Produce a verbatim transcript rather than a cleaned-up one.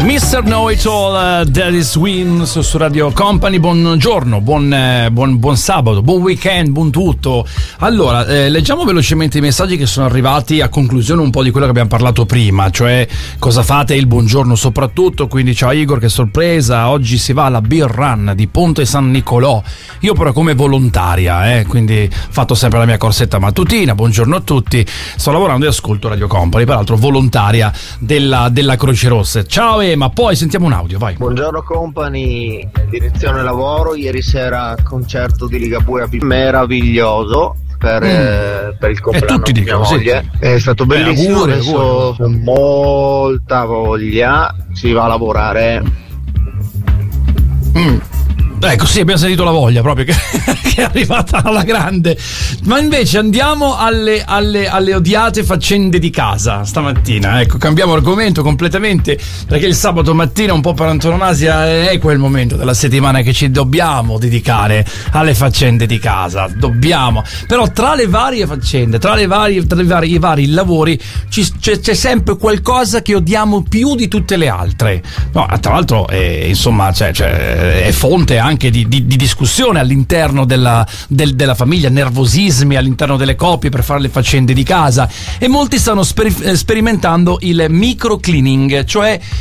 mister Know It All, uh, Daddy's Wins su Radio Company. Buongiorno, buon, eh, buon, buon sabato, buon weekend, buon tutto. Allora, eh, leggiamo velocemente i messaggi che sono arrivati a conclusione un po' di quello che abbiamo parlato prima, cioè cosa fate, il buongiorno soprattutto. Quindi ciao Igor, che sorpresa, oggi si va alla Beer Run di Ponte San Nicolò. Io però come volontaria, eh, quindi fatto sempre la mia corsetta mattutina. Buongiorno a tutti, sto lavorando e ascolto Radio Company, peraltro volontaria della, della Croce Rossa. Ciao Ema, poi sentiamo un audio, vai. Buongiorno Company, direzione lavoro. Ieri sera concerto di Ligabue meraviglioso per, mm. eh, per il compleanno di mia moglie. Sì. È stato bellissimo, eh, auguri, adesso con molta voglia si va a lavorare. Mm. Ecco, sì, abbiamo sentito la voglia proprio che, che è arrivata alla grande. Ma invece andiamo alle, alle, alle odiate faccende di casa stamattina. Ecco, cambiamo argomento completamente, perché il sabato mattina un po' per antonomasia è quel momento della settimana che ci dobbiamo dedicare alle faccende di casa. Dobbiamo. Però tra le varie faccende, tra le varie, tra i vari, i vari lavori ci, c'è, c'è sempre qualcosa che odiamo più di tutte le altre. No, tra l'altro è, insomma, cioè, cioè, è fonte anche anche di, di, di discussione all'interno della, del, della famiglia, nervosismi all'interno delle coppie per fare le faccende di casa, e molti stanno sper, sperimentando il microcleaning, cioè